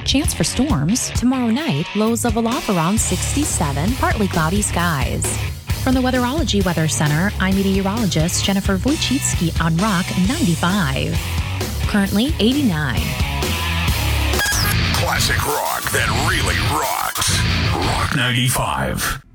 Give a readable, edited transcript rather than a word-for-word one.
Chance for storms. Tomorrow night, lows level off around 67, partly cloudy skies. From the Weatherology Weather Center, I'm meteorologist Jennifer Wojcicki on Rock 95. Currently 89. Classic rock that really rocks. Rock 95.